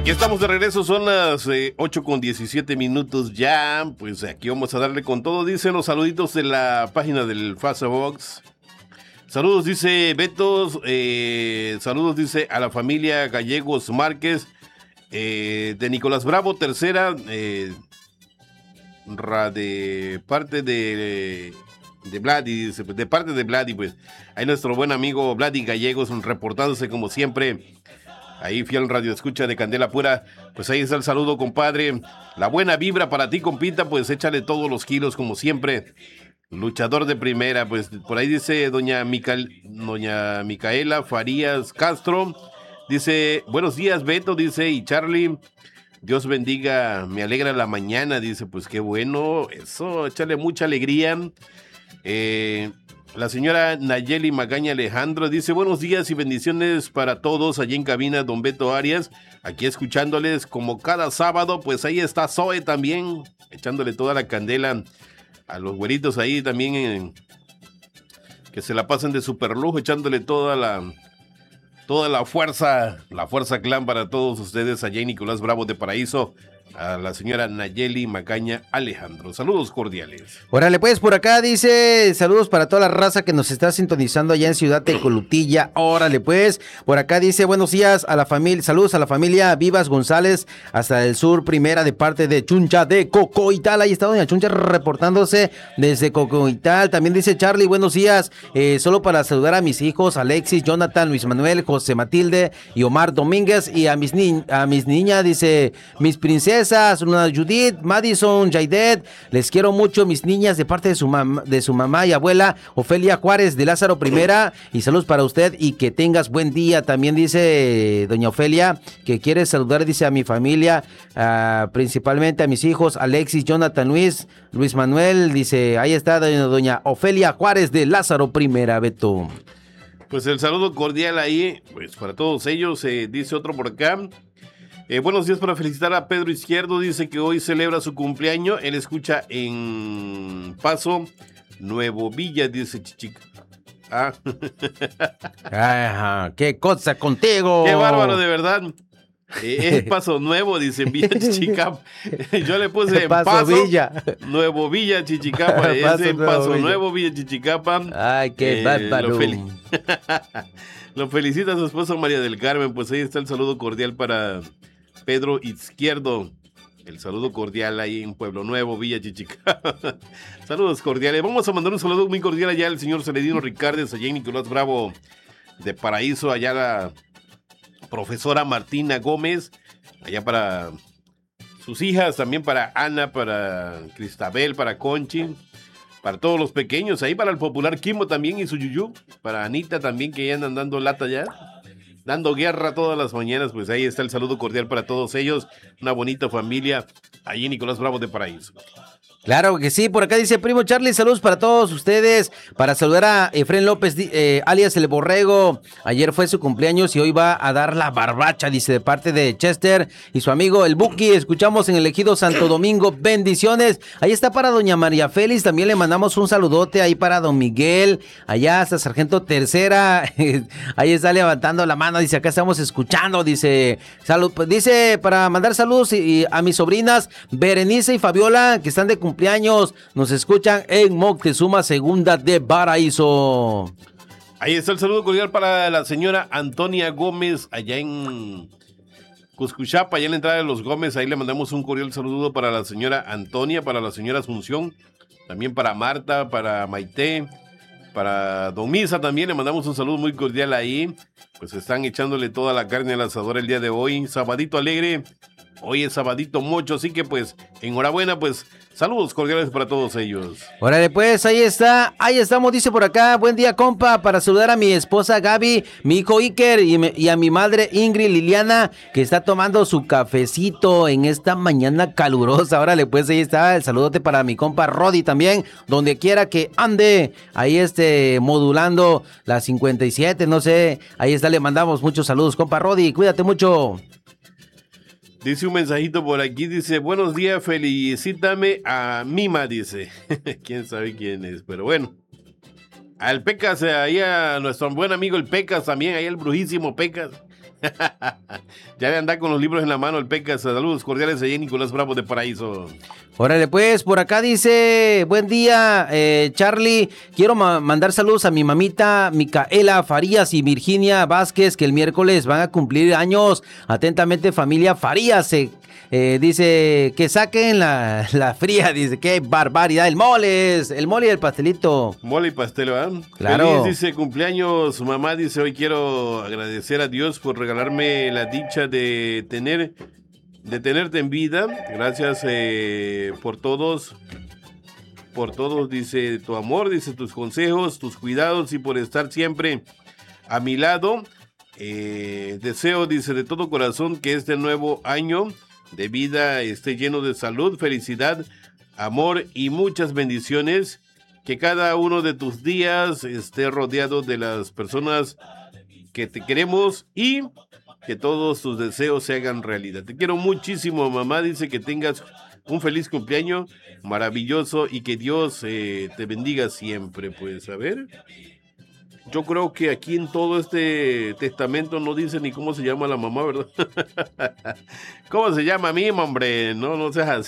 Ya estamos de regreso, son las 8:17 ya, pues aquí vamos a darle con todo, dicen los saluditos de la página del Fasabox. Saludos, dice Betos, saludos, dice a la familia Gallegos Márquez, de Nicolás Bravo, tercera, de parte de Vladi, dice, de parte de Vladi, pues, ahí nuestro buen amigo Vladi Gallegos reportándose como siempre. Ahí fiel radio escucha de Candela Pura, pues ahí está el saludo, compadre. La buena vibra para ti, compita, pues échale todos los kilos como siempre. Luchador de primera, pues por ahí dice doña Micaela Farías Castro. Dice, buenos días, Beto, dice, y Charlie. Dios bendiga, me alegra la mañana, dice, pues qué bueno, eso, échale mucha alegría. La señora Nayeli Magaña Alejandro dice, buenos días y bendiciones para todos allí en cabina, don Beto Arias, aquí escuchándoles como cada sábado, pues ahí está Zoe también, echándole toda la candela a los güeritos ahí también, que se la pasen de super lujo, echándole toda la fuerza clan para todos ustedes allá en Nicolás Bravo de Paraíso, a la señora Nayeli Macaña Alejandro. Saludos cordiales. Órale, pues por acá dice, saludos para toda la raza que nos está sintonizando allá en Ciudad de Colutilla. Órale, pues, por acá dice, buenos días a la familia, saludos a la familia Vivas González, hasta el sur, primera de parte de Chuncha de Cocoital. Ahí está doña Chuncha reportándose desde Cocoital. También dice Charlie, buenos días, solo para saludar a mis hijos, Alexis, Jonathan, Luis Manuel, José Matilde y Omar Domínguez, y a mis niñas, dice, mis princesas, una Judith, Madison, Jaidet, les quiero mucho, mis niñas, de parte de su mamá y abuela, Ofelia Juárez de Lázaro Primera, y saludos para usted y que tengas buen día. También dice doña Ofelia que quiere saludar, dice, a mi familia, principalmente a mis hijos, Alexis, Jonathan, Luis Manuel, dice, ahí está doña Ofelia Juárez de Lázaro Primera, Beto. Pues el saludo cordial ahí, pues para todos ellos, dice otro por acá. Buenos días para felicitar a Pedro Izquierdo, dice que hoy celebra su cumpleaños, él escucha en Paso, Nuevo Villa, dice Chichica. Ajá, qué cosa contigo. Qué bárbaro, de verdad. Es Paso Nuevo, dice Villa Chichicapa. Yo le puse en Paso Villa. Nuevo Villa Chichicapa. Es en Paso Nuevo Villa Chichicapa. Ay, qué bárbaro. Lo felicita a su esposa María del Carmen. Pues ahí está el saludo cordial para Pedro Izquierdo. El saludo cordial ahí en Pueblo Nuevo, Villa Chichicapa. Saludos cordiales. Vamos a mandar un saludo muy cordial allá al señor Celedino Ricardes, allá en Nicolás Bravo de Paraíso, allá la profesora Martina Gómez, allá para sus hijas, también para Ana, para Cristabel, para Conchi, para todos los pequeños, ahí para el popular Kimbo también y su Yuyu, para Anita también, que ya andan dando lata ya, dando guerra todas las mañanas. Pues ahí está el saludo cordial para todos ellos, una bonita familia allí en Nicolás Bravo de Paraíso. Claro que sí, por acá dice primo Charlie, saludos para todos ustedes, para saludar a Efren López, alias El Borrego, ayer fue su cumpleaños y hoy va a dar la barbacha, dice, de parte de Chester y su amigo el Buki. Escuchamos en el Ejido Santo Domingo, bendiciones. Ahí está para doña María Félix, también le mandamos un saludote ahí para don Miguel, allá hasta Sargento Tercera, ahí está levantando la mano, dice, acá estamos escuchando, dice, salud, dice, para mandar saludos y a mis sobrinas Berenice y Fabiola, que están de cumpleaños, nos escuchan en Moctezuma Segunda de Paraíso. Ahí está el saludo cordial para la señora Antonia Gómez, allá en Cuscuchapa, allá en la entrada de los Gómez. Ahí le mandamos un cordial saludo para la señora Antonia, para la señora Asunción, también para Marta, para Maite, para Don Misa también le mandamos un saludo muy cordial ahí. Pues están echándole toda la carne al asador el día de hoy, sabadito alegre. Hoy es sabadito mocho, así que pues enhorabuena, pues saludos cordiales para todos ellos. Órale, pues ahí estamos, dice por acá, buen día compa, para saludar a mi esposa Gaby, mi hijo Iker y a mi madre Ingrid Liliana, que está tomando su cafecito en esta mañana calurosa. Órale, pues ahí está el saludote para mi compa Rodi también, donde quiera que ande, ahí modulando la 57, no sé, ahí está, le mandamos muchos saludos, compa Rodi, cuídate mucho. Dice un mensajito por aquí, dice, buenos días, felicítame a Mima, dice. Quién sabe quién es, pero bueno. Al Pecas, ahí a nuestro buen amigo el Pecas también, ahí el brujísimo Pecas. Ya le anda con los libros en la mano el Pecas. Saludos cordiales allí, Nicolás Bravo de Paraíso. Órale, pues, por acá dice, buen día, Charlie, quiero mandar saludos a mi mamita Micaela Farías y Virginia Vázquez, que el miércoles van a cumplir años. Atentamente, familia Farías, dice, que saquen la fría, dice, qué barbaridad, el mole y el pastelito. Mole y pastel, ¿verdad? Claro. Feliz, dice, cumpleaños, mamá, dice, hoy quiero agradecer a Dios por regalarme la dicha de tenerte en vida. Gracias por todos, dice, tu amor, dice, tus consejos, tus cuidados y por estar siempre a mi lado. Deseo, dice, de todo corazón que este nuevo año de vida esté lleno de salud, felicidad, amor y muchas bendiciones. Que cada uno de tus días esté rodeado de las personas que te queremos y que todos tus deseos se hagan realidad. Te quiero muchísimo, mamá. Dice que tengas un feliz cumpleaños maravilloso y que Dios te bendiga siempre. Pues a ver, yo creo que aquí en todo este testamento no dice ni cómo se llama la mamá, ¿verdad? ¿Cómo se llama a mí, hombre? No seas